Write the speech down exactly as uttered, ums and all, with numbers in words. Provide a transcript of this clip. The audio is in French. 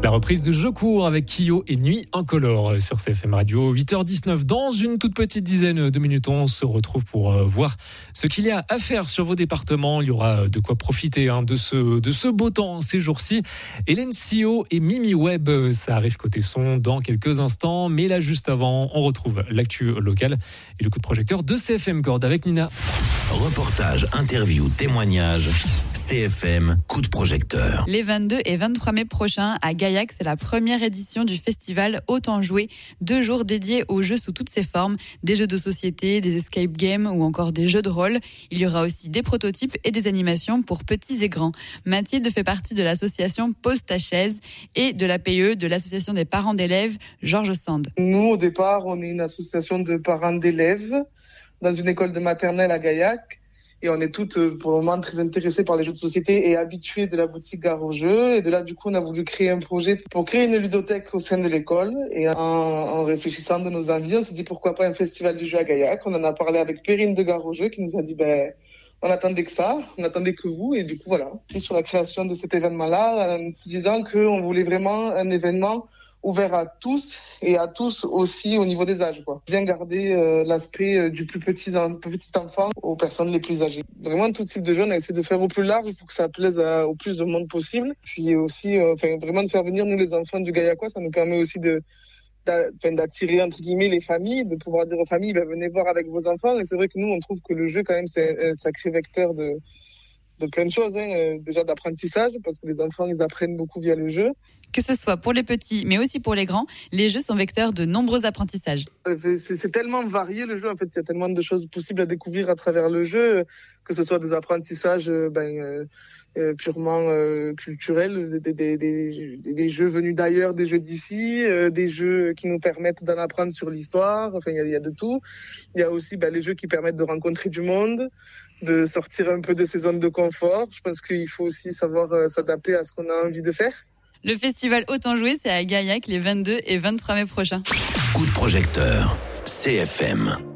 La reprise de Jeux courts avec Kyo et Nuit incolore sur C F M Radio, huit heures dix-neuf. Dans une toute petite dizaine de minutes, on se retrouve pour voir ce qu'il y a à faire sur vos départements. Il y aura de quoi profiter hein, de, ce, de ce beau temps ces jours-ci. Hélène Sio et Mimi Webb, ça arrive côté son dans quelques instants. Mais là, juste avant, on retrouve l'actu locale et le coup de projecteur de C F M Corde avec Nina. Reportage, interview, témoignage, C F M, coup de projecteur. Les vingt-deux et vingt-trois mai prochains à Gaillac, c'est la première édition du festival Autant jouer. Deux jours dédiés aux jeux sous toutes ses formes, des jeux de société, des escape games ou encore des jeux de rôle. Il y aura aussi des prototypes et des animations pour petits et grands. Mathilde fait partie de l'association Pose ta chaise et de l'A P E, de l'association des parents d'élèves Georges Sand. Nous, au départ, on est une association de parents d'élèves dans une école de maternelle à Gaillac. Et on est toutes, pour le moment, très intéressées par les jeux de société et habituées de la boutique Gare aux Jeux. Et de là, du coup, on a voulu créer un projet pour créer une ludothèque au sein de l'école. Et en, en réfléchissant de nos envies, on s'est dit pourquoi pas un festival du jeu à Gaillac. On en a parlé avec Perrine de Gare aux Jeux qui nous a dit, ben, on attendait que ça, on attendait que vous. Et du coup, voilà. C'est sur la création de cet événement-là, en se disant qu'on voulait vraiment un événement ouvert à tous et à tous aussi au niveau des âges, quoi. Bien garder euh, l'aspect euh, du plus petit, en, petit enfant aux personnes les plus âgées. Vraiment tout type de jeunes, on essaie de faire au plus large pour que ça plaise à, au plus de monde possible. Puis aussi, euh, enfin vraiment de faire venir nous les enfants du Gaillacois, ça nous permet aussi de d'attirer entre guillemets les familles, de pouvoir dire aux familles ben, venez voir avec vos enfants. Et c'est vrai que nous on trouve que le jeu quand même c'est un sacré vecteur de de plein de choses, hein. Déjà d'apprentissage parce que les enfants ils apprennent beaucoup via le jeu. Que ce soit pour les petits, mais aussi pour les grands, les jeux sont vecteurs de nombreux apprentissages. C'est, c'est tellement varié le jeu, en fait, il y a tellement de choses possibles à découvrir à travers le jeu, que ce soit des apprentissages ben, euh, purement euh, culturels, des, des, des, des jeux venus d'ailleurs, des jeux d'ici, euh, des jeux qui nous permettent d'en apprendre sur l'histoire, enfin il y a, il y a de tout. Il y a aussi ben, les jeux qui permettent de rencontrer du monde, de sortir un peu de ses zones de confort. Je pense qu'il faut aussi savoir euh, s'adapter à ce qu'on a envie de faire. Le festival Autant jouer, c'est à Gaillac les vingt-deux et vingt-trois mai prochains. Coup de projecteur, C F M.